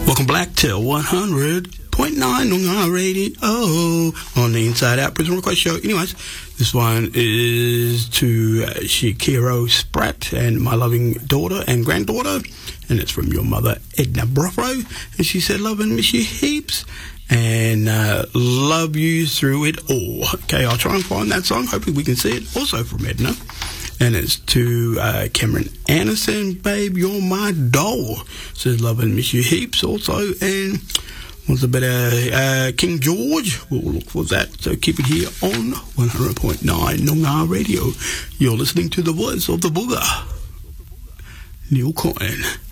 Welcome back to 100.9 Noongar Radio on the Inside Out Prison Request Show. Anyways, this one is to Shakiro Spratt and my loving daughter and granddaughter, and it's from your mother, Edna Brothrow, and she said, love and miss you heaps, and love you through it all. Okay, I'll try and find that song. Hopefully we can see it. Also from Edna. And it's to Cameron Anderson, babe, you're my doll. Says love and miss you heaps also. And what's a better King George? We'll look for that. So keep it here on 100.9 Noongar Radio. You're listening to the voice of the booger, Neil Coyne.